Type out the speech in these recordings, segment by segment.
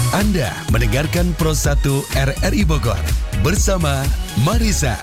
Anda mendengarkan Pro 1 RRI Bogor bersama Marisa.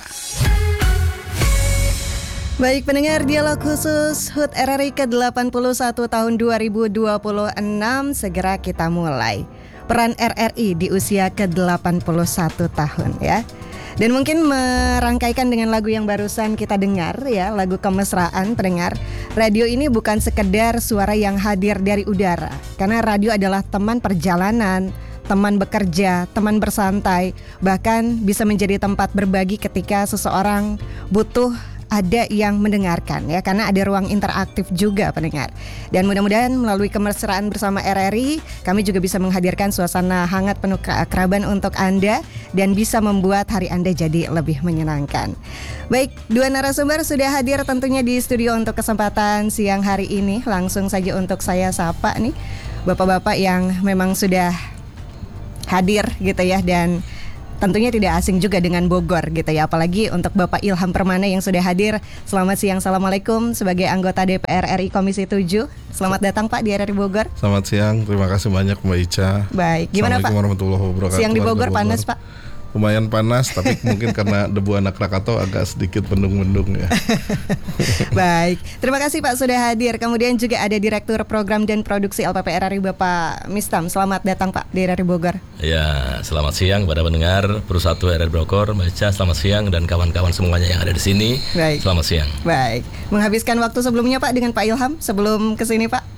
Baik pendengar, dialog khusus HUT RRI ke-81 tahun 2026 segera kita mulai. Peran RRI di usia ke-81 tahun ya. Dan mungkin merangkaikan dengan lagu yang barusan kita dengar ya, lagu Kemesraan pendengar. Radio ini bukan sekedar suara yang hadir dari udara, karena radio adalah teman perjalanan, teman bekerja, teman bersantai, bahkan bisa menjadi tempat berbagi ketika seseorang butuh ada yang mendengarkan ya, karena ada ruang interaktif juga pendengar. Dan mudah-mudahan melalui Kemesraan bersama RRI kami juga bisa menghadirkan suasana hangat penuh keakraban untuk Anda dan bisa membuat hari Anda jadi lebih menyenangkan. Baik, dua narasumber sudah hadir tentunya di studio untuk kesempatan siang hari ini. Langsung saja untuk saya sapa nih bapak-bapak yang memang sudah hadir gitu ya, dan tentunya tidak asing juga dengan Bogor gitu ya, apalagi untuk Bapak Ilham Permana yang sudah hadir. Selamat siang, Assalamualaikum sebagai anggota DPR RI Komisi 7. Selamat datang Pak di RRI Bogor. Selamat siang, terima kasih banyak Mbak Ica. Baik, gimana Pak? Assalamualaikum warahmatullahi wabarakatuh. Siang di Bogor panas Pak? Lumayan panas, tapi mungkin karena debu anak Krakatau agak sedikit mendung-mendung ya. Baik, terima kasih Pak sudah hadir. Kemudian juga ada Direktur Program dan Produksi LPP RRI Bapak Mistam. Selamat datang Pak di RRI Bogor. Ya, selamat siang kepada pendengar Pro 1 RRI Bogor. Mbak Ica, selamat siang, dan kawan-kawan semuanya yang ada di sini. Baik. Selamat siang. Baik, menghabiskan waktu sebelumnya Pak dengan Pak Ilham sebelum kesini Pak?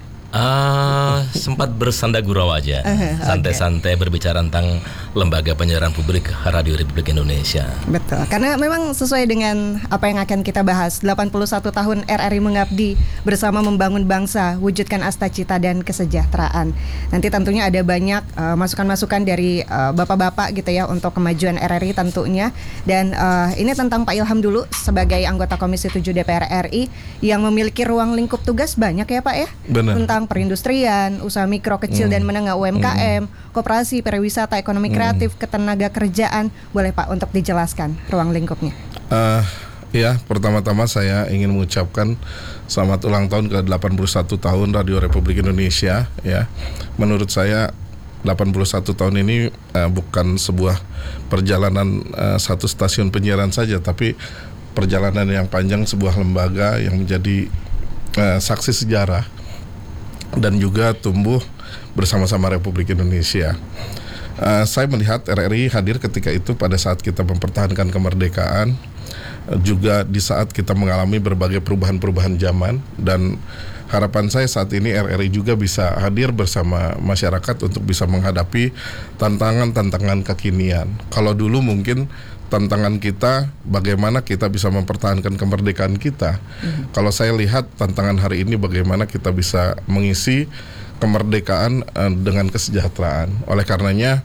Sempat bersanda gurau aja, santai-santai berbicara tentang lembaga penyiaran publik Radio Republik Indonesia. Betul, karena memang sesuai dengan apa yang akan kita bahas, 81 tahun RRI mengabdi bersama membangun bangsa, wujudkan asta-cita dan kesejahteraan. Nanti tentunya ada banyak masukan-masukan dari bapak-bapak gitu ya untuk kemajuan RRI tentunya. Dan ini tentang Pak Ilham dulu sebagai anggota Komisi 7 DPR RI yang memiliki ruang lingkup tugas banyak ya Pak ya. Benar. Tentang perindustrian, usaha mikro kecil dan menengah UMKM, koperasi, pariwisata, ekonomi kreatif, ketenaga kerjaan. Boleh Pak untuk dijelaskan ruang lingkupnya? Ya, pertama-tama saya ingin mengucapkan selamat ulang tahun ke-81 tahun Radio Republik Indonesia ya. Menurut saya 81 tahun ini bukan sebuah perjalanan satu stasiun penyiaran saja, tapi perjalanan yang panjang sebuah lembaga yang menjadi saksi sejarah dan juga tumbuh bersama-sama Republik Indonesia. Saya melihat RRI hadir ketika itu pada saat kita mempertahankan kemerdekaan, juga di saat kita mengalami berbagai perubahan-perubahan zaman, dan harapan saya saat ini RRI juga bisa hadir bersama masyarakat untuk bisa menghadapi tantangan-tantangan kekinian. Kalau dulu mungkin tantangan kita bagaimana kita bisa mempertahankan kemerdekaan kita. Kalau saya lihat tantangan hari ini bagaimana kita bisa mengisi kemerdekaan dengan kesejahteraan. Oleh karenanya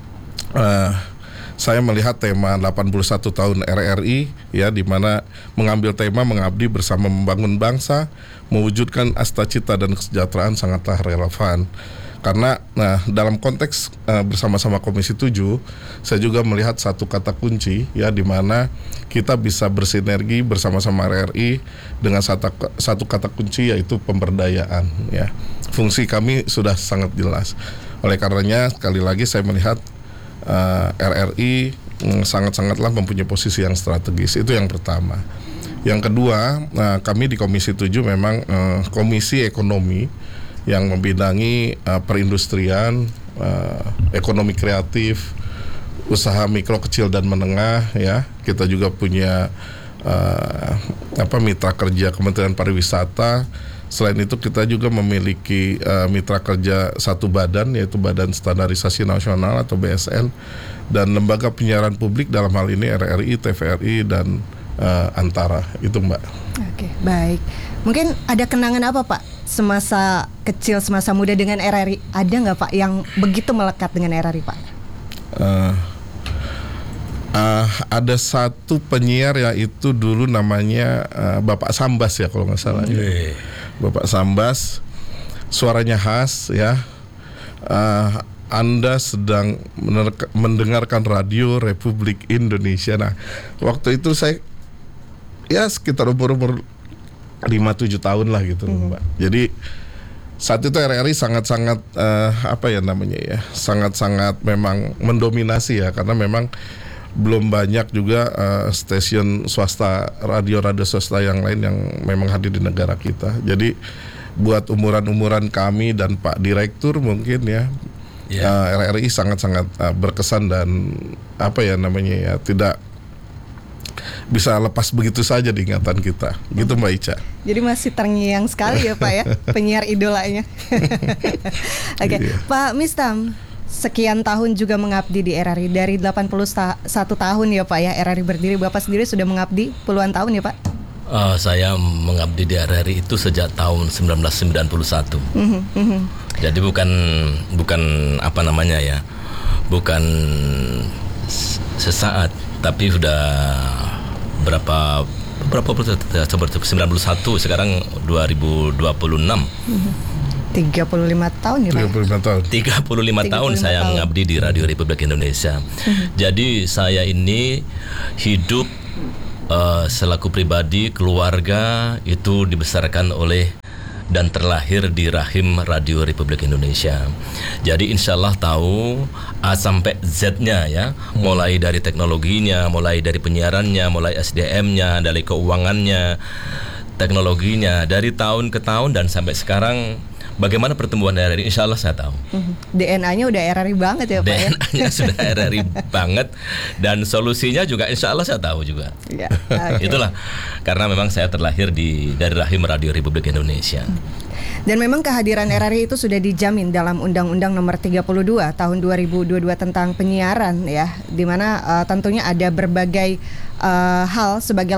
saya melihat tema 81 tahun RRI ya, di mana mengambil tema mengabdi bersama membangun bangsa, mewujudkan asta-cita dan kesejahteraan sangatlah relevan. Karena dalam konteks bersama-sama Komisi 7, saya juga melihat satu kata kunci ya, di mana kita bisa bersinergi bersama-sama RRI dengan satu kata kunci, yaitu pemberdayaan ya. Fungsi kami sudah sangat jelas. Oleh karenanya sekali lagi saya melihat RRI sangat-sangatlah mempunyai posisi yang strategis. Itu yang pertama. Yang kedua, kami di Komisi 7 memang komisi ekonomi yang membidangi perindustrian, ekonomi kreatif, usaha mikro kecil dan menengah ya. Kita juga punya mitra kerja Kementerian Pariwisata. Selain itu kita juga memiliki mitra kerja satu badan, yaitu Badan Standarisasi Nasional atau BSN, dan lembaga penyiaran publik dalam hal ini RRI, TVRI dan Antara. Itu Mbak. Oke, baik. Mungkin ada kenangan apa Pak semasa kecil, semasa muda dengan RRI? Ada nggak Pak yang begitu melekat dengan RRI Pak? Ada satu penyiar, yaitu dulu namanya Bapak Sambas ya kalau nggak salah ya. Bapak Sambas, suaranya khas ya. Anda sedang mendengarkan Radio Republik Indonesia. Nah, waktu itu saya ya sekitar umur 5-7 tahun lah gitu Mbak. Jadi saat itu RRI sangat-sangat sangat-sangat memang mendominasi ya, karena memang belum banyak juga stasiun swasta, radio swasta yang lain yang memang hadir di negara kita. Jadi buat umuran-umuran kami dan Pak Direktur mungkin ya, RRI sangat-sangat berkesan dan tidak bisa lepas begitu saja di ingatan kita, gitu Mbak Ica. Jadi masih terngiang sekali ya Pak ya, penyiar idolanya. Oke, Iya. Pak Mistam, sekian tahun juga mengabdi di RRI, dari 81 tahun ya Pak ya RRI berdiri. Bapak sendiri sudah mengabdi puluhan tahun ya Pak? Saya mengabdi di RRI itu sejak tahun 1991. Jadi bukan bukan sesaat, tapi sudah berapa 91, sekarang 2026. 35 tahun ya Pak? 35 tahun. 35 tahun saya mengabdi di Radio Republik Indonesia. Jadi saya ini hidup selaku pribadi, keluarga itu dibesarkan oleh dan terlahir di rahim Radio Republik Indonesia. Jadi insya Allah tahu A sampai Z-nya ya, mulai dari teknologinya, mulai dari penyiarannya, mulai SDM-nya, dari keuangannya, teknologinya, dari tahun ke tahun dan sampai sekarang. Bagaimana pertumbuhan RRI? Insya Allah saya tahu. DNA-nya udah RRI banget ya Pak ya? DNA-nya sudah RRI banget, dan solusinya juga insya Allah saya tahu juga. Ya, okay. Itulah karena memang saya terlahir dari rahim Radio Republik Indonesia. Dan memang kehadiran RRI itu sudah dijamin dalam Undang-Undang Nomor 32 Tahun 2022 tentang penyiaran ya, di mana tentunya ada berbagai hal sebagai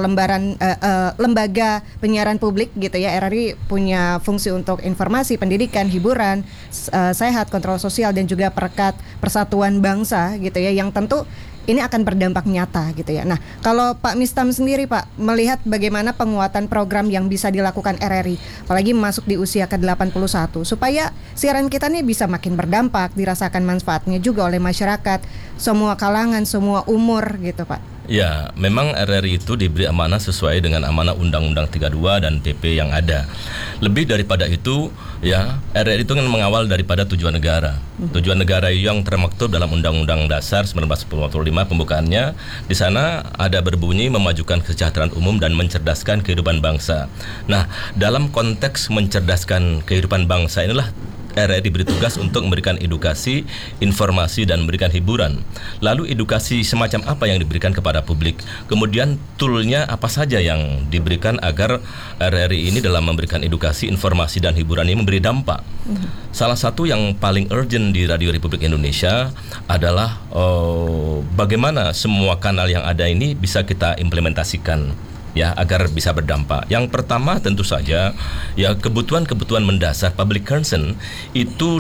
lembaga penyiaran publik gitu ya. RRI punya fungsi untuk informasi, pendidikan, hiburan, sehat, kontrol sosial dan juga perekat persatuan bangsa gitu ya, yang tentu ini akan berdampak nyata gitu ya. Nah, kalau Pak Mistam sendiri Pak, melihat bagaimana penguatan program yang bisa dilakukan RRI, apalagi masuk di usia ke-81, supaya siaran kita nih bisa makin berdampak, dirasakan manfaatnya juga oleh masyarakat, semua kalangan, semua umur gitu Pak. Ya, memang RRI itu diberi amanah sesuai dengan amanah Undang-Undang 32 dan PP yang ada. Lebih daripada itu, ya, RRI itu kan mengawal daripada tujuan negara. Tujuan negara yang termaktub dalam Undang-Undang Dasar 1945 pembukaannya. Di sana ada berbunyi memajukan kesejahteraan umum dan mencerdaskan kehidupan bangsa. Nah, dalam konteks mencerdaskan kehidupan bangsa inilah RRI diberi tugas untuk memberikan edukasi, informasi, dan memberikan hiburan. Lalu edukasi semacam apa yang diberikan kepada publik? Kemudian toolnya apa saja yang diberikan agar RRI ini dalam memberikan edukasi, informasi, dan hiburan ini memberi dampak? Salah satu yang paling urgent di Radio Republik Indonesia adalah bagaimana semua kanal yang ada ini bisa kita implementasikan, ya, agar bisa berdampak. Yang pertama tentu saja ya, kebutuhan mendasar public concern itu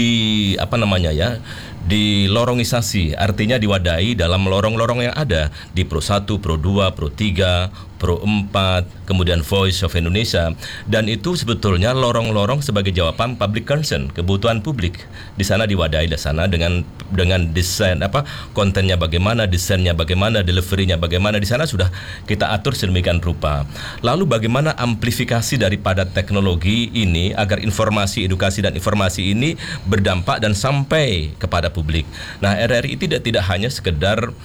dilorongisasi, artinya diwadahi dalam lorong-lorong yang ada di Pro 1, Pro 2, Pro 3, Pro 4, kemudian Voice of Indonesia, dan itu sebetulnya lorong-lorong sebagai jawaban public concern, kebutuhan publik. Di sana diwadahi di sana dengan desain kontennya bagaimana, desainnya bagaimana, deliverynya bagaimana, di sana sudah kita atur sedemikian rupa. Lalu bagaimana amplifikasi daripada teknologi ini agar informasi, edukasi dan informasi ini berdampak dan sampai kepada publik. Nah, RRI tidak hanya sekedar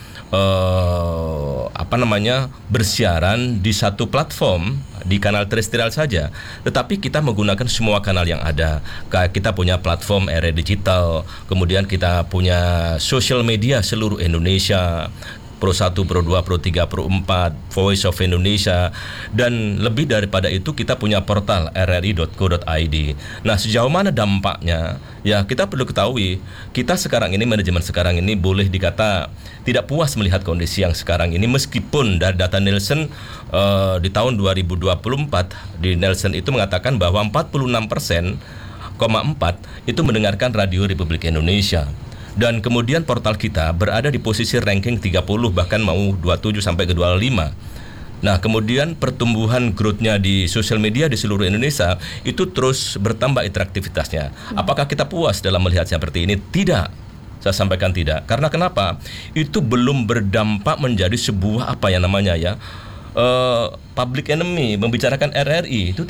bersiaran di satu platform di kanal terestrial saja, tetapi kita menggunakan semua kanal yang ada. Kita punya platform RRI Digital, kemudian kita punya social media seluruh Indonesia, Pro 1, Pro 2, Pro 3, Pro 4, Voice of Indonesia, dan lebih daripada itu kita punya portal rri.co.id. Nah, sejauh mana dampaknya? Ya, kita perlu ketahui, kita sekarang ini, manajemen sekarang ini boleh dikata tidak puas melihat kondisi yang sekarang ini, meskipun dari data Nielsen di tahun 2024 di Nielsen itu mengatakan bahwa 46,4% itu mendengarkan Radio Republik Indonesia. Dan kemudian portal kita berada di posisi ranking 30, bahkan mau 27 sampai ke 25. Nah, kemudian pertumbuhan growth-nya di sosial media di seluruh Indonesia itu terus bertambah interaktivitasnya. Apakah kita puas dalam melihat seperti ini? Tidak. Saya sampaikan tidak. Karena kenapa? Itu belum berdampak menjadi sebuah public enemy membicarakan RRI, itu tidak.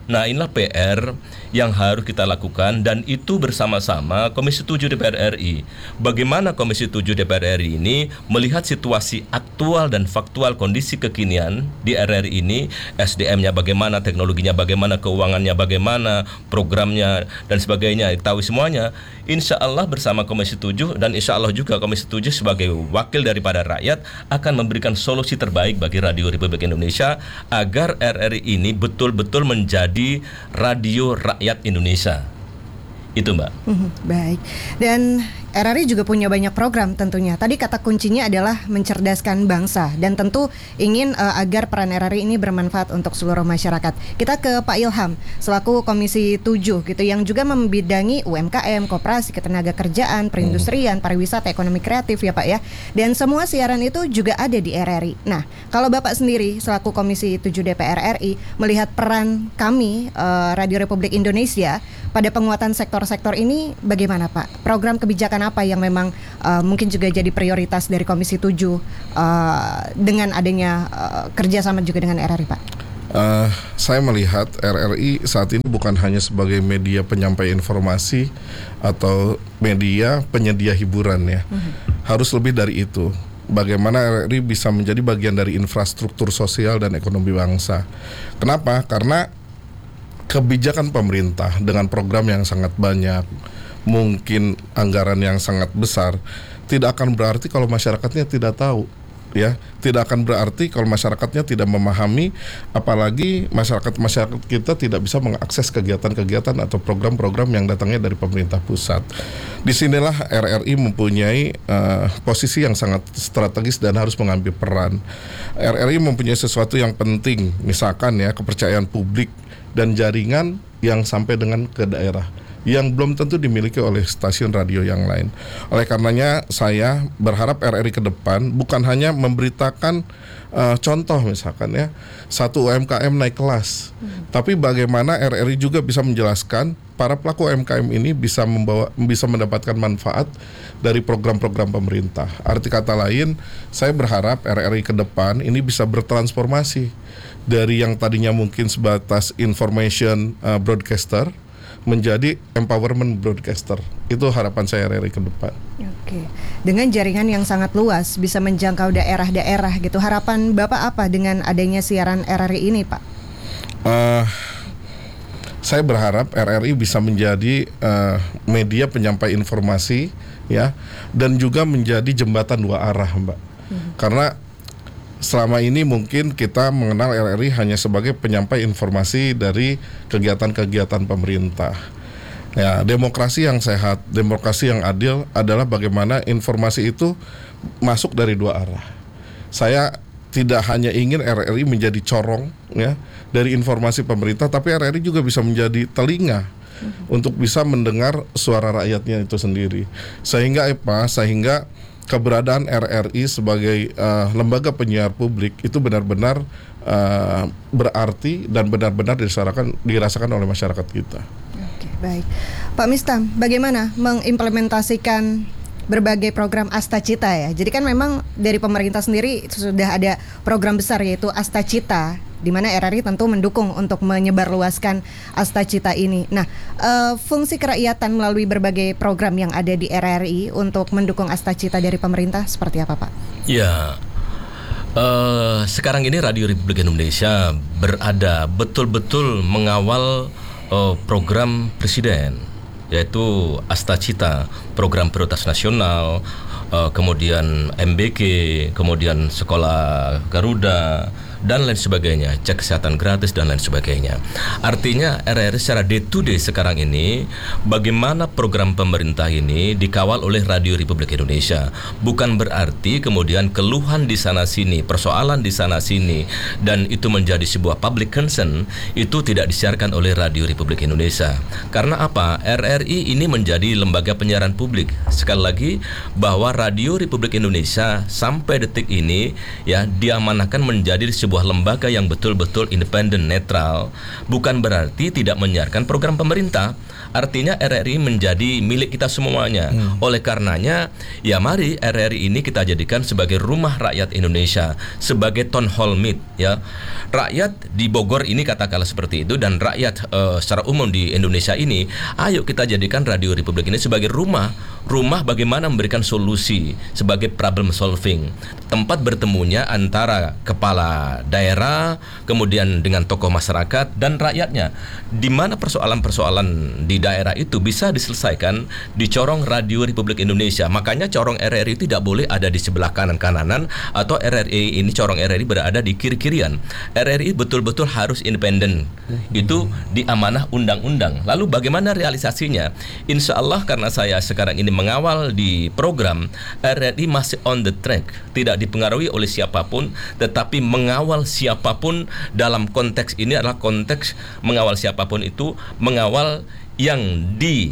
Nah, inilah PR yang harus kita lakukan, dan itu bersama-sama Komisi 7 DPR RI. Bagaimana Komisi 7 DPR RI ini melihat situasi aktual dan faktual kondisi kekinian di RRI ini, SDM-nya bagaimana, teknologinya bagaimana, keuangannya bagaimana, programnya dan sebagainya, tahu semuanya. Insya Allah bersama Komisi 7 dan insya Allah juga Komisi 7 sebagai wakil daripada rakyat akan memberikan solusi terbaik bagi Radio Republik Indonesia agar RRI ini betul-betul menjadi radio rakyat Indonesia. Itu, Mbak. Baik. Dan RRI juga punya banyak program tentunya. Tadi kata kuncinya adalah mencerdaskan bangsa, dan tentu ingin agar peran RRI ini bermanfaat untuk seluruh masyarakat. Kita ke Pak Ilham selaku Komisi 7 gitu, yang juga membidangi UMKM, koperasi, ketenaga kerjaan, perindustrian, pariwisata, ekonomi kreatif ya Pak ya. Dan semua siaran itu juga ada di RRI. Nah, kalau Bapak sendiri selaku Komisi 7 DPR RI melihat peran kami Radio Republik Indonesia pada penguatan sektor-sektor ini bagaimana Pak? Program kebijakan apa yang memang mungkin juga jadi prioritas dari Komisi 7 dengan adanya kerjasama juga dengan RRI Pak? Saya melihat RRI saat ini bukan hanya sebagai media penyampai informasi atau media penyedia hiburan ya. Harus lebih dari itu. Bagaimana RRI bisa menjadi bagian dari infrastruktur sosial dan ekonomi bangsa. Kenapa? Karena kebijakan pemerintah dengan program yang sangat banyak, mungkin anggaran yang sangat besar, tidak akan berarti kalau masyarakatnya tidak tahu, ya. Tidak akan berarti kalau masyarakatnya tidak memahami, apalagi masyarakat kita tidak bisa mengakses kegiatan-kegiatan atau program-program yang datangnya dari pemerintah pusat. Disinilah RRI mempunyai posisi yang sangat strategis dan harus mengambil peran. RRI mempunyai sesuatu yang penting, misalkan ya, kepercayaan publik dan jaringan yang sampai dengan ke daerah, yang belum tentu dimiliki oleh stasiun radio yang lain. Oleh karenanya saya berharap RRI ke depan bukan hanya memberitakan contoh misalkan ya, satu UMKM naik kelas, tapi bagaimana RRI juga bisa menjelaskan para pelaku UMKM ini bisa mendapatkan manfaat dari program-program pemerintah. Arti kata lain, saya berharap RRI ke depan ini bisa bertransformasi dari yang tadinya mungkin sebatas information broadcaster menjadi empowerment broadcaster. Itu harapan saya RRI ke depan. Oke. Dengan jaringan yang sangat luas, bisa menjangkau daerah-daerah gitu. Harapan Bapak apa dengan adanya siaran RRI ini, Pak? Saya berharap RRI bisa menjadi media penyampai informasi ya, dan juga menjadi jembatan dua arah, Mbak. Karena selama ini mungkin kita mengenal RRI hanya sebagai penyampai informasi dari kegiatan-kegiatan pemerintah. Ya, demokrasi yang sehat, demokrasi yang adil adalah bagaimana informasi itu masuk dari dua arah. Saya tidak hanya ingin RRI menjadi corong ya dari informasi pemerintah, tapi RRI juga bisa menjadi telinga untuk bisa mendengar suara rakyatnya itu sendiri. Sehingga keberadaan RRI sebagai lembaga penyiar publik itu benar-benar berarti dan benar-benar dirasakan oleh masyarakat kita. Oke, baik. Pak Mistam, bagaimana mengimplementasikan berbagai program Astacita ya? Jadi kan memang dari pemerintah sendiri sudah ada program besar yaitu Astacita, di mana RRI tentu mendukung untuk menyebarluaskan Astacita ini. Nah, fungsi kerakyatan melalui berbagai program yang ada di RRI untuk mendukung Astacita dari pemerintah seperti apa, Pak? Ya, sekarang ini Radio Republik Indonesia berada betul-betul mengawal program Presiden, yaitu Astacita, program prioritas nasional, kemudian MBK, kemudian Sekolah Garuda, dan lain sebagainya, cek kesehatan gratis dan lain sebagainya. Artinya RRI secara day to day sekarang ini, bagaimana program pemerintah ini dikawal oleh Radio Republik Indonesia. Bukan berarti kemudian keluhan di sana sini, persoalan di sana sini, dan itu menjadi sebuah public concern, itu tidak disiarkan oleh Radio Republik Indonesia. Karena apa? RRI ini menjadi lembaga penyiaran publik. Sekali lagi, bahwa Radio Republik Indonesia sampai detik ini ya diamanahkan menjadi sebuah sebuah lembaga yang betul-betul independen, netral, bukan berarti tidak menyiarkan program pemerintah. Artinya RRI menjadi milik kita semuanya. Oleh karenanya, ya mari RRI ini kita jadikan sebagai rumah rakyat Indonesia, sebagai town hall meet, ya. Rakyat di Bogor ini katakanlah seperti itu, dan rakyat secara umum di Indonesia ini, ayo kita jadikan Radio Republik ini sebagai rumah bagaimana memberikan solusi, sebagai problem solving, tempat bertemunya antara kepala daerah, kemudian dengan tokoh masyarakat dan rakyatnya, di mana persoalan-persoalan di daerah itu bisa diselesaikan di corong Radio Republik Indonesia. Makanya corong RRI tidak boleh ada di sebelah kanan-kananan, atau RRI ini, corong RRI berada di kiri-kirian. RRI betul-betul harus independen. Itu diamanah undang-undang. Lalu bagaimana realisasinya? Insya Allah karena saya sekarang ini mengawal di program, RRI masih on the track, tidak dipengaruhi oleh siapapun, tetapi mengawal siapapun. Dalam konteks ini adalah konteks mengawal siapapun itu mengawal yang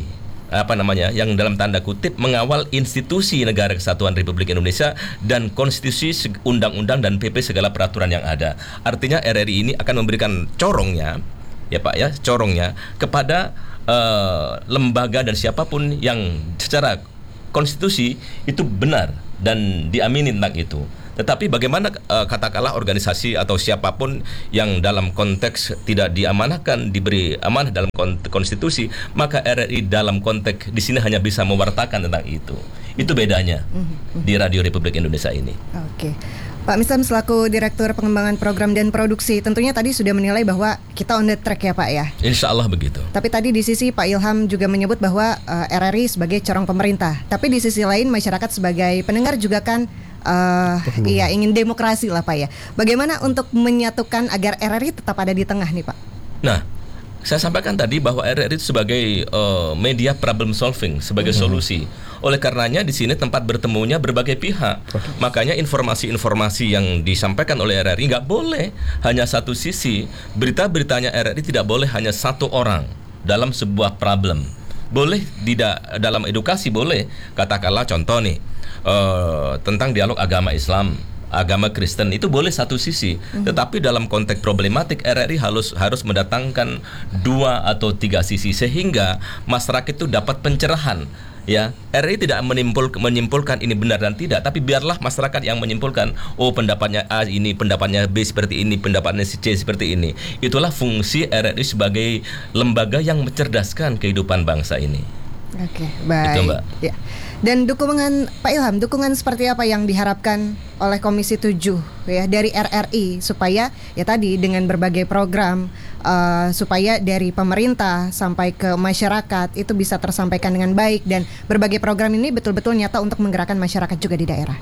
yang dalam tanda kutip mengawal institusi Negara Kesatuan Republik Indonesia dan konstitusi, undang-undang dan PP segala peraturan yang ada. Artinya RRI ini akan memberikan corongnya, ya Pak ya, corongnya kepada lembaga dan siapapun yang secara konstitusi itu benar dan diamini tentang itu. Tetapi bagaimana katakanlah organisasi atau siapapun yang dalam konteks tidak diamanahkan, diberi amanah dalam konstitusi, maka RRI dalam konteks di sini hanya bisa mewartakan tentang itu. Itu bedanya di Radio Republik Indonesia ini. Oke. Pak Misam selaku Direktur Pengembangan Program dan Produksi, tentunya tadi sudah menilai bahwa kita on the track ya Pak ya? Insya Allah begitu. Tapi tadi di sisi Pak Ilham juga menyebut bahwa RRI sebagai corong pemerintah. Tapi di sisi lain masyarakat sebagai pendengar juga kan ingin demokrasi lah Pak ya. Bagaimana untuk menyatukan agar RRI tetap ada di tengah nih Pak? Nah, saya sampaikan tadi bahwa RRI itu sebagai media problem solving, sebagai solusi. Oleh karenanya di sini tempat bertemunya berbagai pihak. Makanya informasi-informasi yang disampaikan oleh RRI nggak boleh hanya satu sisi. Berita-beritanya RRI tidak boleh hanya satu orang dalam sebuah problem. Boleh tidak dalam edukasi, boleh. Katakanlah contoh nih, tentang dialog agama Islam, agama Kristen, itu boleh satu sisi. Tetapi dalam konteks problematik, RRI harus mendatangkan 2 atau 3 sisi sehingga masyarakat itu dapat pencerahan. Ya, RRI tidak menyimpulkan ini benar dan tidak, tapi biarlah masyarakat yang menyimpulkan. Oh, pendapatnya A ini, pendapatnya B seperti ini, pendapatnya C seperti ini. Itulah fungsi RRI sebagai lembaga yang mencerdaskan kehidupan bangsa ini. Oke, baik. Itu, Mbak. Ya. Dan dukungan Pak Ilham, dukungan seperti apa yang diharapkan oleh Komisi 7 ya dari RRI supaya ya tadi dengan berbagai program supaya dari pemerintah sampai ke masyarakat itu bisa tersampaikan dengan baik dan berbagai program ini betul-betul nyata untuk menggerakkan masyarakat juga di daerah.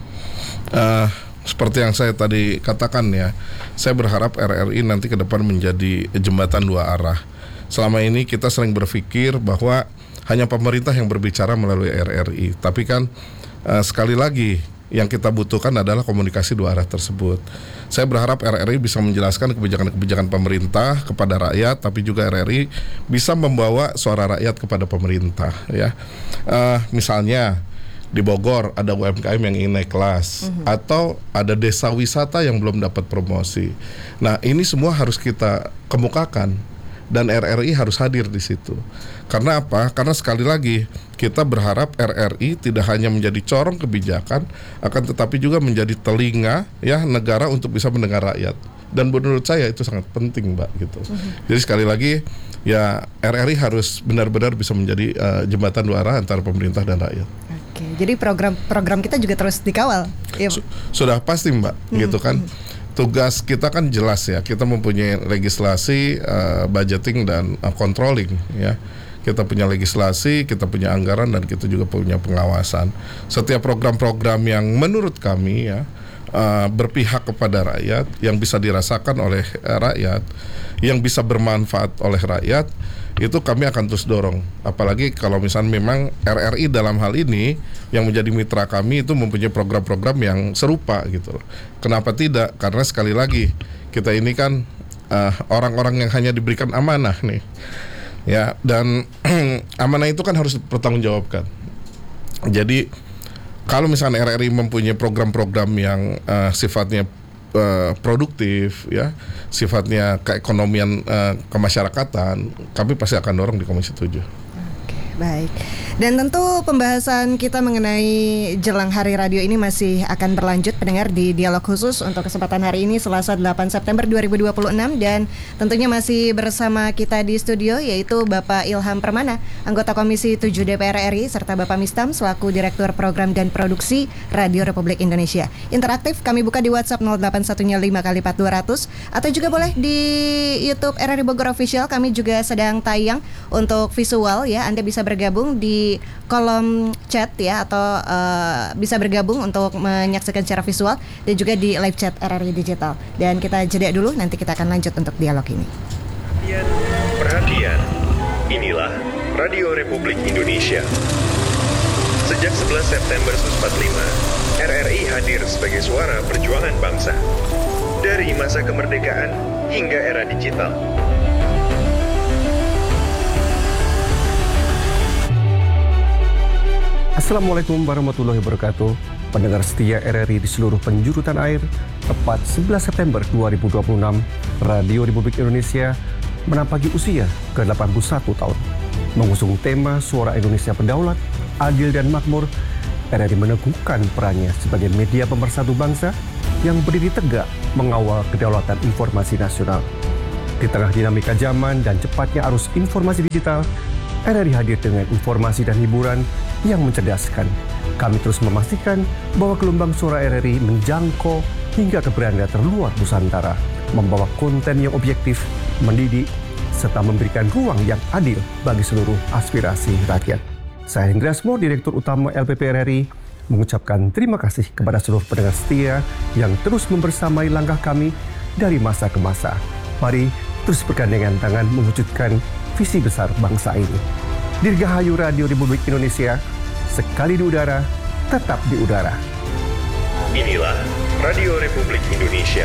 Seperti yang saya tadi katakan ya, saya berharap RRI nanti ke depan menjadi jembatan 2 arah. Selama ini kita sering berpikir bahwa hanya pemerintah yang berbicara melalui RRI, tapi kan sekali lagi yang kita butuhkan adalah komunikasi 2 arah tersebut. Saya berharap RRI bisa menjelaskan kebijakan-kebijakan pemerintah kepada rakyat, tapi juga RRI bisa membawa suara rakyat kepada pemerintah. Ya, misalnya di Bogor ada UMKM yang ingin naik kelas, atau ada desa wisata yang belum dapat promosi. Nah, ini semua harus kita kemukakan. Dan RRI harus hadir di situ. Karena apa? Karena sekali lagi kita berharap RRI tidak hanya menjadi corong kebijakan, akan tetapi juga menjadi telinga ya negara untuk bisa mendengar rakyat. Dan menurut saya itu sangat penting, Mbak, gitu. Jadi sekali lagi ya RRI harus benar-benar bisa menjadi jembatan 2 arah antara pemerintah dan rakyat. Oke, jadi program kita juga terus dikawal. Ya. Sudah pasti, Mbak, gitu kan. Tugas kita kan jelas ya, kita mempunyai legislasi, budgeting dan controlling ya. Kita punya legislasi, kita punya anggaran, dan kita juga punya pengawasan. Setiap program-program yang menurut kami ya berpihak kepada rakyat, yang bisa dirasakan oleh rakyat, yang bisa bermanfaat oleh rakyat, itu kami akan terus dorong. Apalagi kalau misalnya memang RRI dalam hal ini yang menjadi mitra kami itu mempunyai program-program yang serupa gitu loh. Kenapa tidak? Karena sekali lagi kita ini kan orang-orang yang hanya diberikan amanah nih. Ya, dan amanah itu kan harus dipertanggungjawabkan. Jadi kalau misalnya RRI mempunyai program-program yang sifatnya produktif, ya, sifatnya keekonomian, kemasyarakatan, kami pasti akan dorong di Komisi 7. Baik, dan tentu pembahasan kita mengenai jelang hari radio ini masih akan berlanjut pendengar di dialog khusus untuk kesempatan hari ini Selasa 8 September 2026 dan tentunya masih bersama kita di studio yaitu Bapak Ilham Permana, anggota Komisi 7 DPR RI serta Bapak Mistam selaku Direktur Program dan Produksi Radio Republik Indonesia. Interaktif kami buka di WhatsApp 0815x4200 atau juga boleh di YouTube RRI Bogor Official, kami juga sedang tayang untuk visual ya, Anda bisa bergabung di kolom chat ya atau bisa bergabung untuk menyaksikan secara visual dan juga di live chat RRI Digital. Dan kita jeda dulu, nanti kita akan lanjut untuk dialog ini. Perhatian, inilah Radio Republik Indonesia. Sejak 11 September 1945, RRI hadir sebagai suara perjuangan bangsa. Dari masa kemerdekaan hingga era digital. Assalamualaikum warahmatullahi wabarakatuh. Pendengar setia RRI di seluruh penjuru tanah air, tepat 11 September 2026, Radio Republik Indonesia menampaki usia ke-81 tahun. Mengusung tema Suara Indonesia Berdaulat, Adil dan Makmur, RRI meneguhkan perannya sebagai media pemersatu bangsa yang berdiri tegak mengawal kedaulatan informasi nasional. Di tengah dinamika zaman dan cepatnya arus informasi digital, RRI hadir dengan informasi dan hiburan yang mencerdaskan. Kami terus memastikan bahwa gelombang suara RRI menjangkau hingga ke beranda terluar Nusantara, membawa konten yang objektif, mendidik, serta memberikan ruang yang adil bagi seluruh aspirasi rakyat. Saya Hendra Asmo, Direktur Utama LPP RRI, mengucapkan terima kasih kepada seluruh pendengar setia yang terus membersamai langkah kami dari masa ke masa. Mari terus bergandengan tangan mewujudkan visi besar bangsa ini. Dirgahayu Radio Republik Indonesia, sekali di udara, tetap di udara. Inilah Radio Republik Indonesia.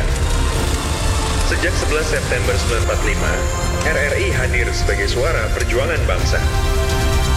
Sejak 11 September 1945, RRI hadir sebagai suara perjuangan bangsa.